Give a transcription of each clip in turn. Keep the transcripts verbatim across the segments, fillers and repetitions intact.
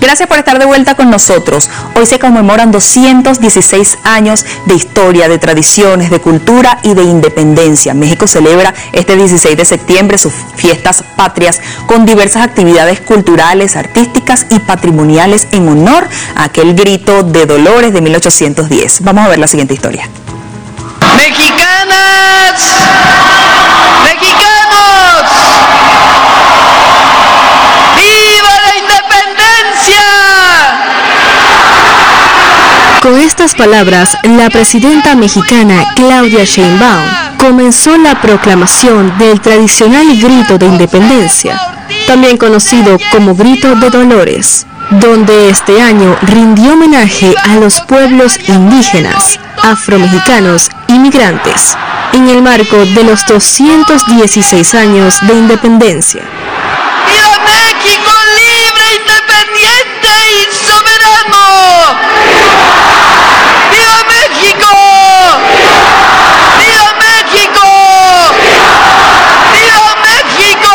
Gracias por estar de vuelta con nosotros. Hoy se conmemoran doscientos dieciséis años de historia, de tradiciones, de cultura y de independencia. México celebra este dieciséis de septiembre sus fiestas patrias con diversas actividades culturales, artísticas y patrimoniales en honor a aquel grito de Dolores de mil ochocientos diez. Vamos a ver la siguiente historia. ¡Mexicanas! ¡Mexicanos! ¡Viva la independencia! Con estas palabras, la presidenta mexicana Claudia Sheinbaum comenzó la proclamación del tradicional grito de independencia, también conocido como Grito de Dolores, donde este año rindió homenaje a los pueblos indígenas, afromexicanos y migrantes, en el marco de los doscientos dieciséis años de independencia. ¡Viva México libre, independiente y soberano! ¡Viva México! ¡Viva México! ¡Viva México!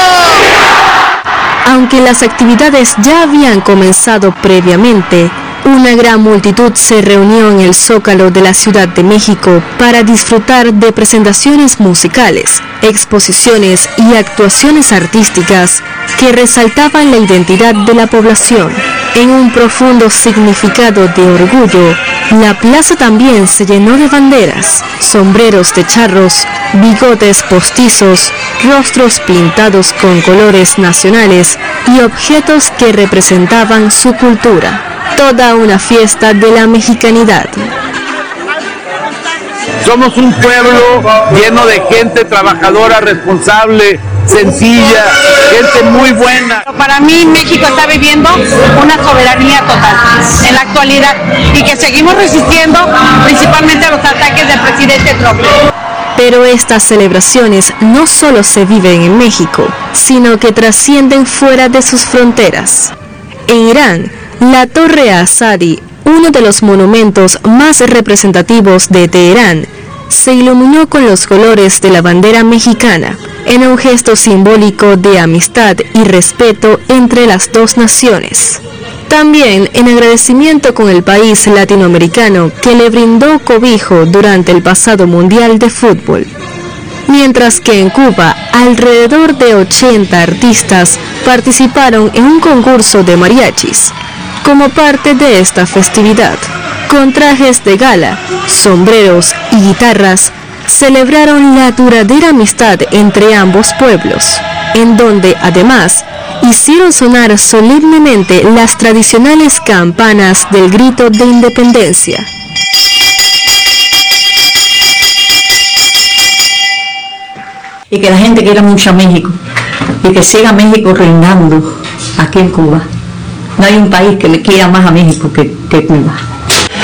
Aunque las actividades ya habían comenzado previamente, una gran multitud se reunió en el Zócalo de la Ciudad de México para disfrutar de presentaciones musicales, exposiciones y actuaciones artísticas que resaltaban la identidad de la población. En un profundo significado de orgullo, la plaza también se llenó de banderas, sombreros de charros, bigotes postizos, rostros pintados con colores nacionales y objetos que representaban su cultura. Toda una fiesta de la mexicanidad. Somos un pueblo lleno de gente trabajadora, responsable, sencilla, gente muy buena. Para mí México está viviendo una soberanía total en la actualidad y que seguimos resistiendo principalmente a los ataques del presidente Trump. Pero estas celebraciones no solo se viven en México, sino que trascienden fuera de sus fronteras. En Irán, la Torre Azadi, uno de los monumentos más representativos de Teherán, se iluminó con los colores de la bandera mexicana, en un gesto simbólico de amistad y respeto entre las dos naciones. También en agradecimiento con el país latinoamericano que le brindó cobijo durante el pasado Mundial de Fútbol. Mientras que en Cuba, alrededor de ochenta artistas participaron en un concurso de mariachis, como parte de esta festividad. Con trajes de gala, sombreros y guitarras, celebraron la duradera amistad entre ambos pueblos, en donde además hicieron sonar solemnemente las tradicionales campanas del grito de independencia. Y que la gente quiera mucho a México y que siga México reinando aquí en Cuba. No hay un país que le quiera más a México que, que Cuba.